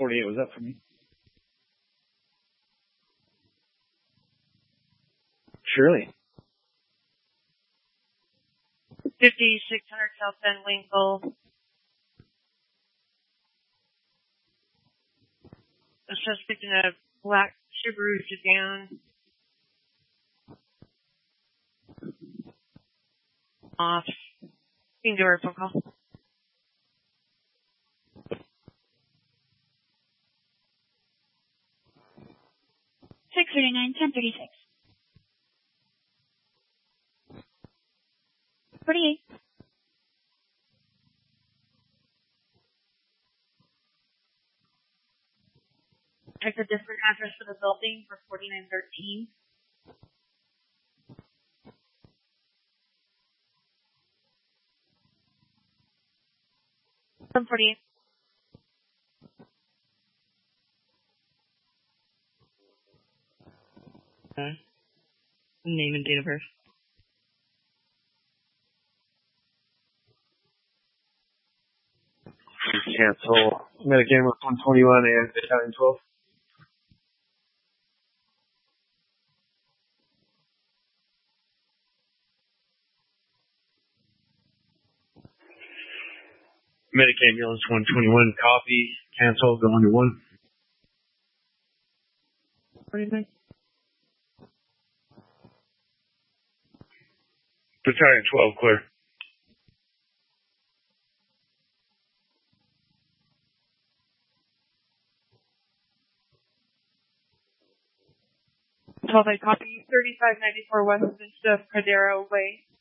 48 was up for me. Shirley. 5600 South Bend, Winkle. The suspect in a black Subaru sedan. Off. You can do a phone call. 639-1036. 48. Check a different address for the building for 4913. From 48. Name and date of birth. Cancel. Medicam with 121 and Battalion 12. Medic ambulance 121, copy, cancel, go under 1. 49. Battalion 12, clear. I copy 3594 West of Cadero Way.